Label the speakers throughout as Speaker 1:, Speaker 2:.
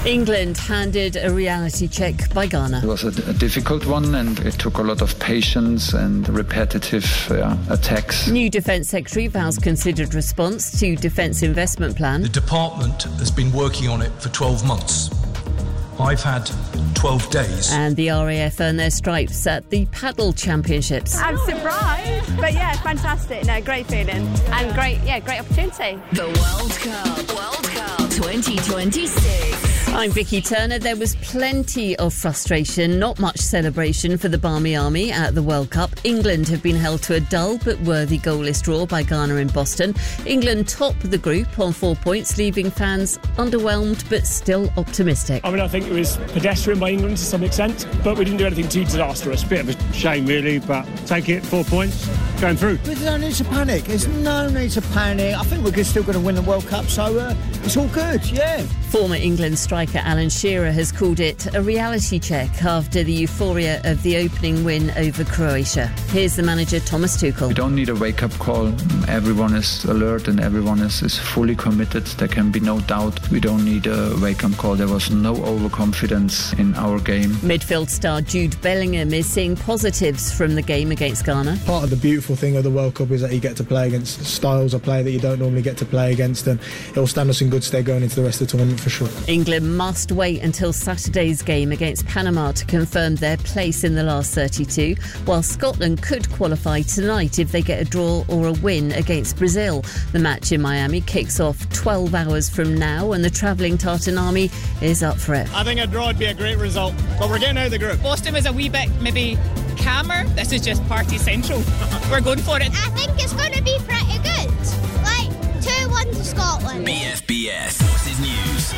Speaker 1: England handed a reality check by Ghana.
Speaker 2: It was a difficult one, and it took a lot of patience and repetitive attacks.
Speaker 1: New Defence Secretary vows considered response to Defence Investment Plan.
Speaker 3: The department has been working on it for 12 months. I've had 12 days.
Speaker 1: And the RAF earned their stripes at the Paddle Championships.
Speaker 4: I'm surprised, but yeah, fantastic. No, great feeling and great opportunity.
Speaker 5: The World Cup 2026.
Speaker 1: I'm Vicky Turner. There was plenty of frustration, not much celebration for the Barmy Army at the World Cup. England have been held to a dull but worthy goalless draw by Ghana in Boston. England top the group on 4 points, leaving fans underwhelmed but still optimistic.
Speaker 6: I think it was pedestrian by England to some extent, but we didn't do anything too disastrous. Bit of a shame really, but take it, 4 points, going through.
Speaker 7: There's no need to panic. There's no need to panic. I think we're still going to win the World Cup, so it's all good, yeah.
Speaker 1: Former England striker Alan Shearer has called it a reality check after the euphoria of the opening win over Croatia. Here's the manager, Thomas Tuchel.
Speaker 2: We don't need a wake-up call. Everyone is alert and everyone is fully committed. There can be no doubt. We don't need a wake-up call. There was no overconfidence in our game.
Speaker 1: Midfield star Jude Bellingham is seeing positives from the game against Ghana.
Speaker 8: Part of the beautiful thing of the World Cup is that you get to play against styles of play that you don't normally get to play against, and it'll stand us in good stead going into the rest of the tournament for sure.
Speaker 1: England must wait until Saturday's game against Panama to confirm their place in the last 32, while Scotland could qualify tonight if they get a draw or a win against Brazil. The match in Miami kicks off 12 hours from now, and the travelling Tartan Army is up for it.
Speaker 9: I think a draw would be a great result, but we're getting out of the group.
Speaker 10: Boston was a wee bit maybe calmer. This is just party central. We're going for it.
Speaker 11: I think it's going to be pretty good. Like 2-1 to Scotland.
Speaker 12: BFBS. Forces News.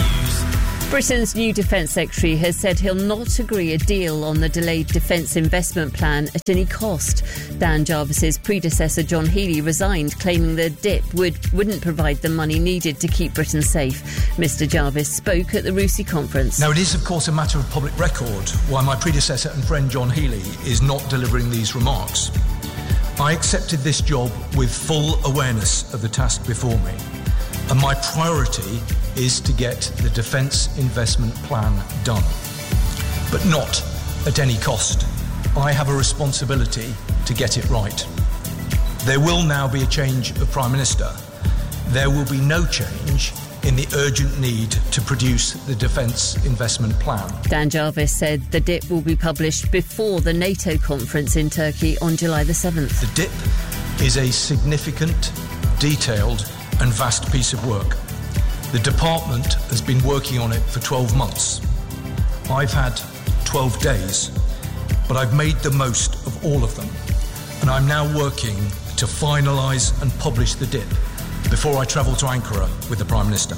Speaker 1: Britain's new Defence Secretary has said he'll not agree a deal on the delayed Defence Investment Plan at any cost. Dan Jarvis's predecessor John Healey resigned, claiming the DIP wouldn't provide the money needed to keep Britain safe. Mr Jarvis spoke at the RUSI conference.
Speaker 3: Now, it is, of course, a matter of public record why my predecessor and friend John Healey is not delivering these remarks. I accepted this job with full awareness of the task before me, and my priority is to get the Defence Investment Plan done. But not at any cost. I have a responsibility to get it right. There will now be a change of Prime Minister. There will be no change in the urgent need to produce the Defence Investment Plan.
Speaker 1: Dan Jarvis said the DIP will be published before the NATO conference in Turkey on July the 7th.
Speaker 3: The DIP is a significant, detailed and vast piece of work. The department has been working on it for 12 months. I've had 12 days, but I've made the most of all of them. And I'm now working to finalise and publish the DIP before I travel to Ankara with the Prime Minister.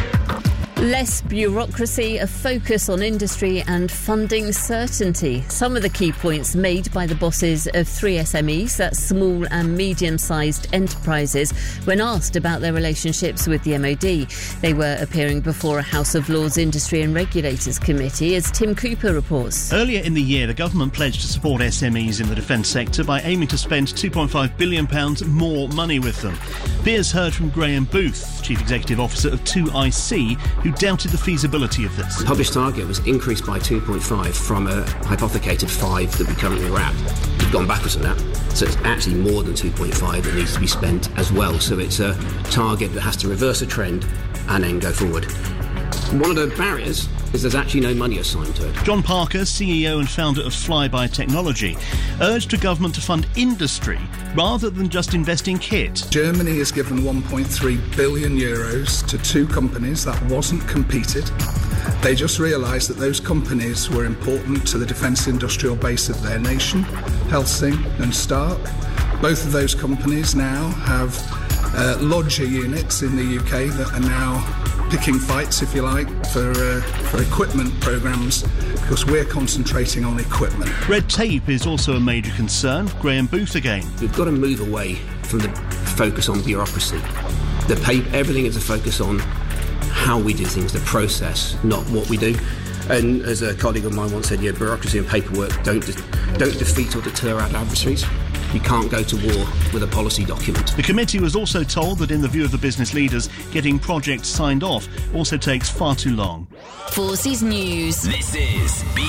Speaker 1: Less bureaucracy, a focus on industry and funding certainty. Some of the key points made by the bosses of 3 SMEs, that's small and medium-sized enterprises, when asked about their relationships with the MOD. They were appearing before a House of Lords Industry and Regulators Committee, as Tim Cooper reports.
Speaker 13: Earlier in the year, the government pledged to support SMEs in the defence sector by aiming to spend £2.5 billion more money with them. Piers heard from Graham Booth, Chief Executive Officer of 2IC, who doubted the feasibility of this.
Speaker 14: The published target was increased by 2.5 from a hypothecated 5 that we currently are at. We've gone backwards on that. So it's actually more than 2.5 that needs to be spent as well. So it's a target that has to reverse a trend and then go forward. One of the barriers is there's actually no money assigned to it.
Speaker 13: John Parker, CEO and founder of Flyby Technology, urged the government to fund industry rather than just invest in kit.
Speaker 15: Germany has given 1.3 billion euros to 2 companies that wasn't competed. They just realised that those companies were important to the defence industrial base of their nation, Helsing and Stark. Both of those companies now have lodger units in the UK that are now picking fights, if you like, for equipment programmes, because we're concentrating on equipment.
Speaker 13: Red tape is also a major concern. Graham Booth again.
Speaker 14: We've got to move away from the focus on bureaucracy. Everything is a focus on how we do things, the process, not what we do. And as a colleague of mine once said, bureaucracy and paperwork don't defeat or deter our adversaries. You can't go to war with a policy document.
Speaker 13: The committee was also told that in the view of the business leaders, getting projects signed off also takes far too long.
Speaker 5: Forces News.
Speaker 12: This is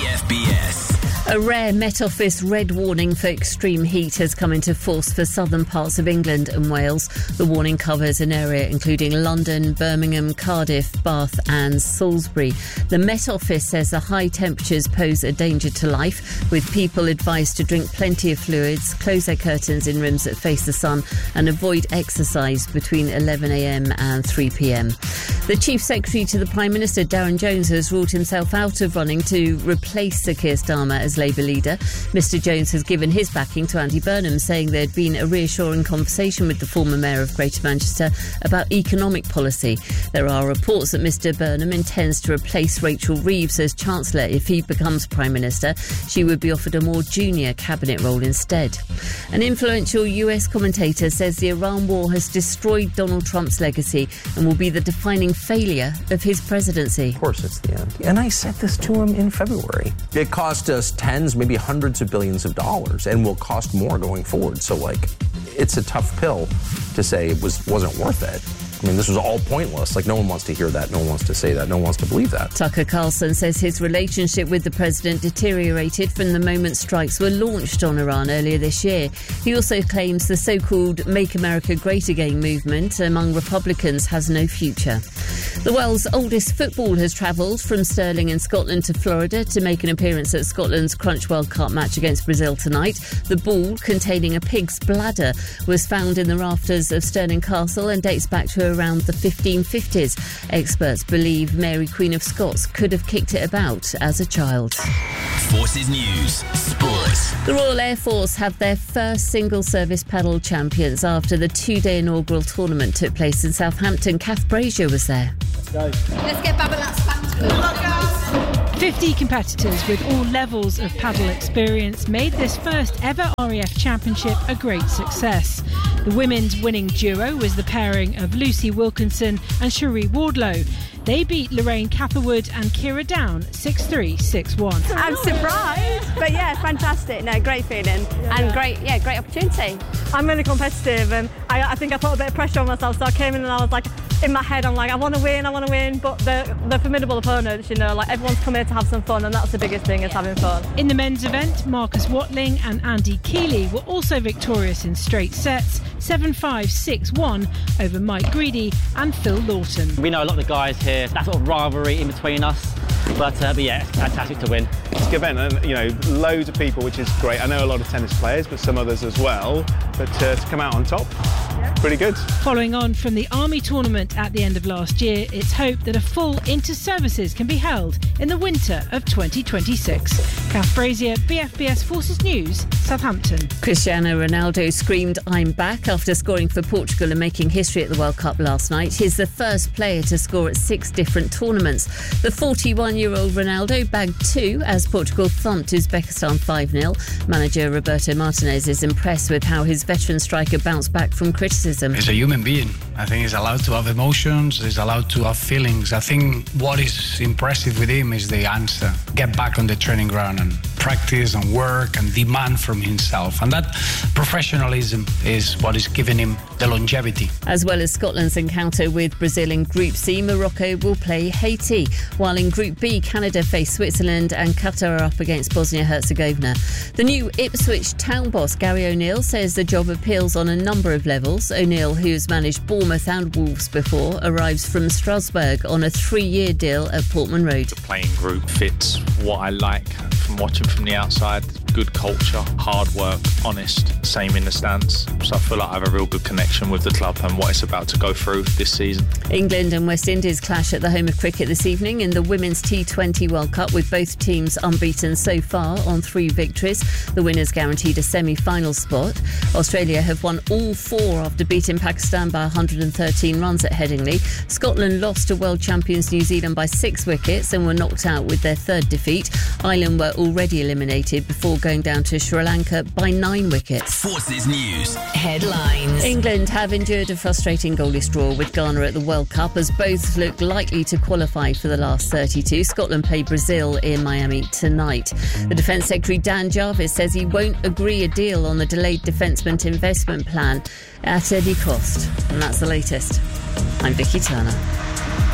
Speaker 12: BFBS.
Speaker 1: A rare Met Office red warning for extreme heat has come into force for southern parts of England and Wales. The warning covers an area including London, Birmingham, Cardiff, Bath and Salisbury. The Met Office says the high temperatures pose a danger to life, with people advised to drink plenty of fluids, close their curtains in rooms that face the sun and avoid exercise between 11am and 3pm. The Chief Secretary to the Prime Minister, Darren Jones, has ruled himself out of running to replace Sir Keir Starmer as Labour leader. Mr Jones has given his backing to Andy Burnham, saying there had been a reassuring conversation with the former Mayor of Greater Manchester about economic policy. There are reports that Mr Burnham intends to replace Rachel Reeves as Chancellor if he becomes Prime Minister. She would be offered a more junior cabinet role instead. An influential US commentator says the Iran war has destroyed Donald Trump's legacy and will be the defining failure of his presidency.
Speaker 16: Of course it's the end. And I said this to him in February. It cost us tens, maybe hundreds of billions of dollars and will cost more going forward. So, it's a tough pill to say it wasn't worth it. I mean, this was all pointless. No one wants to hear that. No one wants to say that. No one wants to believe that.
Speaker 1: Tucker Carlson says his relationship with the president deteriorated from the moment strikes were launched on Iran earlier this year. He also claims the so-called Make America Great Again movement among Republicans has no future. The world's oldest football has travelled from Stirling in Scotland to Florida to make an appearance at Scotland's Crunch World Cup match against Brazil tonight. The ball, containing a pig's bladder, was found in the rafters of Stirling Castle and dates back to around the 1550s. Experts believe Mary Queen of Scots could have kicked it about as a child.
Speaker 12: Forces News, Sports.
Speaker 1: The Royal Air Force have their first single-service paddle champions after the two-day inaugural tournament took place in Southampton. Kath Brazier was there.
Speaker 11: Let's get Babolat spanked.
Speaker 17: 50 competitors with all levels of paddle experience made this first ever RAF Championship a great success. The women's winning duo was the pairing of Lucy Wilkinson and Cherie Wardlow. They beat Lorraine Catherwood and Kira Down 6-3, 6-1.
Speaker 4: I'm surprised, but fantastic. No, great feeling and great opportunity. I'm really competitive and I think I put a bit of pressure on myself, so I came in and I was in my head, I'm I want to win, but the formidable opponents, everyone's come here to have some fun, and that's the biggest thing, is having fun.
Speaker 17: In the men's event, Marcus Watling and Andy Keeley were also victorious in straight sets, 7-5, 6-1 over Mike Greedy and Phil Lawton.
Speaker 18: We know a lot of the guys here, that sort of rivalry in between us, but it's fantastic to win.
Speaker 19: It's a good event, and loads of people, which is great. I know a lot of tennis players, but some others as well, but to come out on top, pretty good.
Speaker 17: Following on from the Army tournament at the end of last year, it's hoped that a full inter-services can be held in the winter of 2026. Kath Brazier, BFBS Forces News, Southampton.
Speaker 1: Cristiano Ronaldo screamed, "I'm back," after scoring for Portugal and making history at the World Cup last night. He's the first player to score at 6 different tournaments. The 41-year-old Ronaldo bagged 2 as Portugal thumped Uzbekistan 5-0. Manager Roberto Martinez is impressed with how his veteran striker bounced back from criticism.
Speaker 20: He's a human being. I think he's allowed to have emotions, he's allowed to have feelings. I think what is impressive with him is the answer. Get back on the training ground and practice and work and demand from himself. And that professionalism is what is giving him the longevity.
Speaker 1: As well as Scotland's encounter with Brazil in Group C, Morocco will play Haiti. While in Group B, Canada face Switzerland and Qatar are up against Bosnia-Herzegovina. The new Ipswich town boss, Gary O'Neill, says the job appeals on a number of levels. O'Neill, who's managed Bournemouth and Wolves before, arrives from Strasbourg on a 3-year deal at Portman Road.
Speaker 21: The playing group fits what I like from watching from the outside. Good culture, hard work, honest, same in the stands. So I feel like I have a real good connection with the club and what it's about to go through this season.
Speaker 1: England and West Indies clash at the home of cricket this evening in the Women's T20 World Cup, with both teams unbeaten so far on 3 victories. The winners guaranteed a semi-final spot. Australia have won all 4 after beating Pakistan by 113 runs at Headingley. Scotland lost to world champions New Zealand by 6 wickets and were knocked out with their 3rd defeat. Ireland were already eliminated before going down to Sri Lanka by 9 wickets.
Speaker 12: Forces News.
Speaker 5: Headlines.
Speaker 1: England have endured a frustrating goalless draw with Ghana at the World Cup as both look likely to qualify for the last 32. Scotland play Brazil in Miami tonight. The Defence Secretary Dan Jarvis says he won't agree a deal on the delayed defenceman investment plan at any cost. And that's the latest. I'm Vicky Turner.